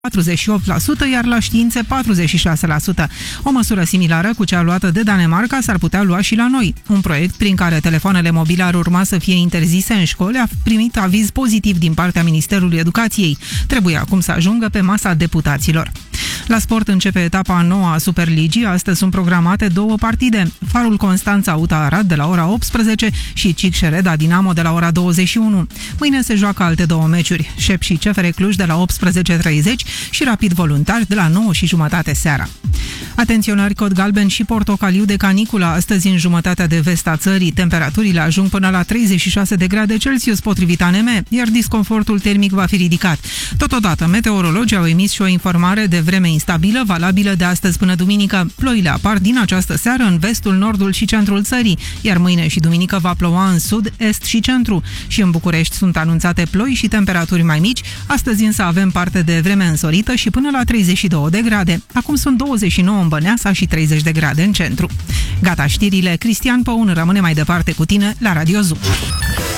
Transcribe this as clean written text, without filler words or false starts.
48%, iar la științe 46%. O măsură similară cu cea luată de Danemarca s-ar putea lua și la noi. Un proiect prin care telefoanele mobile ar urma să fie interzise în școli a primit aviz pozitiv din partea Ministerului Educației. Trebuie acum să ajungă pe masa deputaților. La sport începe etapa 9 a Superligii. Astăzi sunt programate două partide. Farul Constanța UTA Arad de la ora 18 și Cic-Șereda Dinamo de la ora 21. Mâine se joacă alte două meciuri. Șep și CFR Cluj de la 18:30 și Rapid Voluntari de la 9:30 seara. Atenționari, cod galben și portocaliu de caniculă astăzi în jumătatea de vest a țării. Temperaturile ajung până la 36 de grade Celsius potrivit ANM, iar disconfortul termic va fi ridicat. Totodată, meteorologii au emis și o informare de vreme instabilă, valabilă de astăzi până duminică. Ploile apar din această seară în vestul, nordul și centrul țării, iar mâine și duminică va ploua în sud, est și centru. Și în București sunt anunțate ploi și temperaturi mai mici. Astăzi însă avem parte de vreme însorită și până la 32 de grade. Acum sunt 29 în Băneasa și 30 de grade în centru. Gata știrile, Cristian Păun rămâne mai departe cu tine la Radio Zoo.